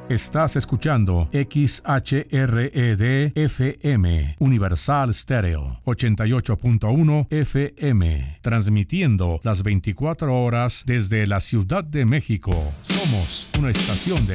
Estás escuchando XHRED-FM, Universal Stereo, 88.1 FM, transmitiendo las 24 horas desde la Ciudad de México. Somos una estación de